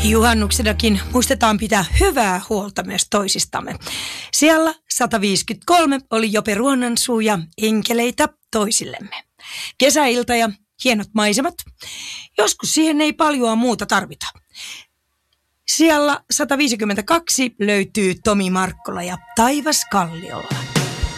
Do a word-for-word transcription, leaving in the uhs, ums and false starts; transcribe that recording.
Juhannuksenakin muistetaan pitää hyvää huolta myös toisistamme. Siellä sata viisikymmentäkolme oli Jope Ruonansuu ja enkeleitä toisillemme. Kesäilta ja hienot maisemat. Joskus siihen ei paljoa muuta tarvita. Siellä sata viisikymmentäkaksi löytyy Tomi Markkola ja Taivas Kalliolla.